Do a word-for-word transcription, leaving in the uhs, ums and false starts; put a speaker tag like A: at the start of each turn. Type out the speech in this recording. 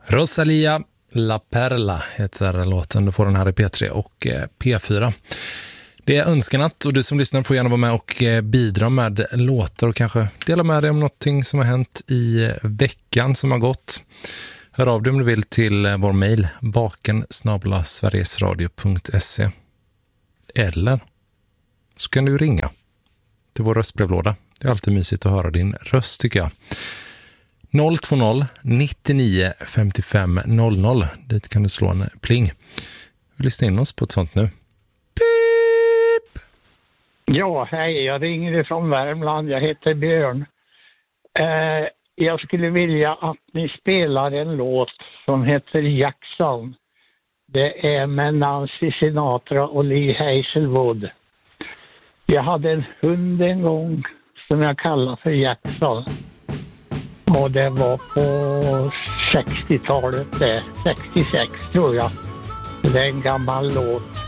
A: Rosalía La Perla heter låten. Du får den här i P tre och P fyra. Det är önskenatt och du som lyssnar får gärna vara med och bidra med låtar och kanske dela med dig om någonting som har hänt i veckan som har gått. Hör av dig om du vill till vår mejl vaken snabel-a sverigesradio punkt se eller så kan du ringa till vår röstbrevlåda. Det är alltid mysigt att höra din röst tycker jag. noll två noll nittionio femtiofem noll noll. Dit kan du slå en pling. Vi lyssnar in oss på ett sånt nu. Pip!
B: Ja, hej. Jag ringer ifrån Värmland. Jag heter Björn. Eh, jag skulle vilja att ni spelar en låt som heter Jackson. Det är med Nancy Sinatra och Lee Hazelwood. Jag hade en hund en gång som jag kallar för Jackson. Och det var på sextiotalet, det, sextiosex tror jag. Det är en gammal låt.